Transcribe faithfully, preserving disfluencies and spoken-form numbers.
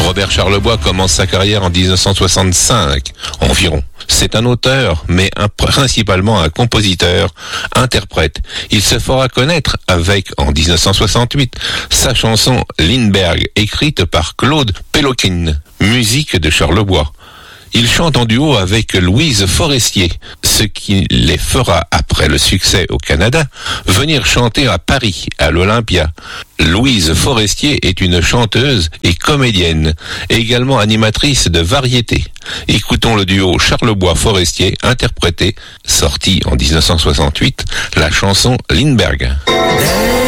Robert Charlebois commence sa carrière en dix-neuf cent soixante-cinq environ. C'est un auteur, mais un, principalement un compositeur, interprète. Il se fera connaître avec, en dix-neuf cent soixante-huit, sa chanson Lindbergh, écrite par Claude Péloquin, musique de Charlebois. Il chante en duo avec Louise Forestier, ce qui les fera, après le succès au Canada, venir chanter à Paris, à l'Olympia. Louise Forestier est une chanteuse et comédienne, également animatrice de variété. Écoutons le duo Charlebois-Forestier interprété, sorti en dix-neuf cent soixante-huit, la chanson Lindbergh.